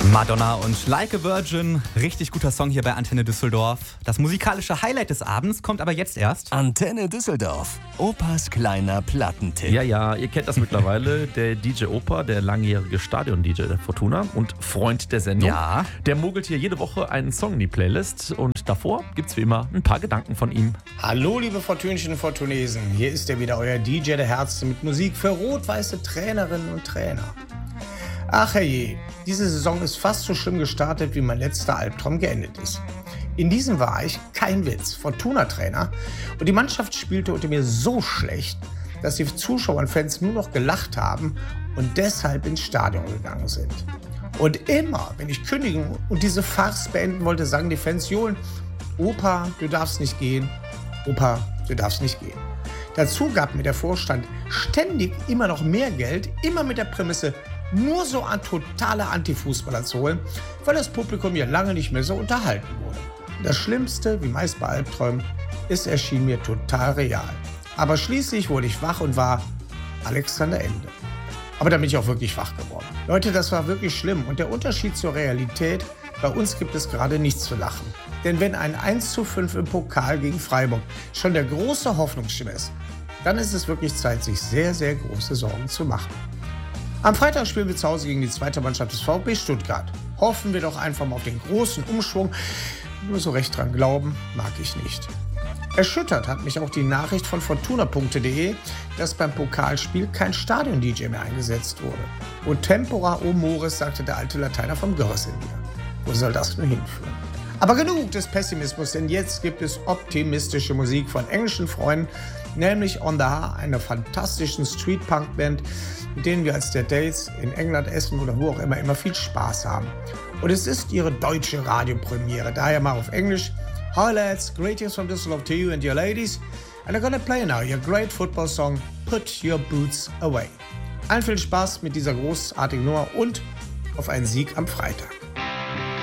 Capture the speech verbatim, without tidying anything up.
Madonna und Like a Virgin, richtig guter Song hier bei Antenne Düsseldorf. Das musikalische Highlight des Abends kommt aber jetzt erst. Antenne Düsseldorf, Opas kleiner Plattentipp. Ja, ja, ihr kennt das mittlerweile, der D J Opa, der langjährige Stadion-D J der Fortuna und Freund der Sendung. Ja. Der mogelt hier jede Woche einen Song in die Playlist und davor gibt's wie immer ein paar Gedanken von ihm. Hallo liebe Fortünchen und Fortunesen, hier ist ja wieder euer D J der Herzen mit Musik für rot-weiße Trainerinnen und Trainer. Ach herrje, diese Saison ist fast so schlimm gestartet, wie mein letzter Albtraum geendet ist. In diesem war ich, kein Witz, Fortuna-Trainer und die Mannschaft spielte unter mir so schlecht, dass die Zuschauer und Fans nur noch gelacht haben und deshalb ins Stadion gegangen sind. Und immer, wenn ich kündigen und diese Farce beenden wollte, sagen die Fans, Jolen, Opa, du darfst nicht gehen, Opa, du darfst nicht gehen. Dazu gab mir der Vorstand ständig immer noch mehr Geld, immer mit der Prämisse, nur so an totale Antifußballer zu holen, weil das Publikum ja lange nicht mehr so unterhalten wurde. Das Schlimmste, wie meist bei Albträumen, es erschien mir total real. Aber schließlich wurde ich wach und war Alexander Ende. Aber da bin ich auch wirklich wach geworden. Leute, das war wirklich schlimm und der Unterschied zur Realität, bei uns gibt es gerade nichts zu lachen. Denn wenn ein eins zu fünf im Pokal gegen Freiburg schon der große Hoffnungsschimmer ist, dann ist es wirklich Zeit, sich sehr, sehr große Sorgen zu machen. Am Freitag spielen wir zu Hause gegen die zweite Mannschaft des VfB Stuttgart. Hoffen wir doch einfach mal auf den großen Umschwung. Nur so recht dran glauben, mag ich nicht. Erschüttert hat mich auch die Nachricht von fortuna punkt de, dass beim Pokalspiel kein Stadion-D J mehr eingesetzt wurde. O tempora o mores, sagte der alte Lateiner vom Görres in mir. Wo soll das nur hinführen? Aber genug des Pessimismus, denn jetzt gibt es optimistische Musik von englischen Freunden, nämlich On The Har, einer fantastischen Street-Punk-Band, mit denen wir als der Dates in England, Essen oder wo auch immer immer viel Spaß haben. Und es ist ihre deutsche Radiopremiere, daher mal auf Englisch. Hi lads, greetings from Düsseldorf to you and your ladies. And I'm gonna play now your great football song, Put Your Boots Away. Allen viel Spaß mit dieser großartigen Nummer und auf einen Sieg am Freitag.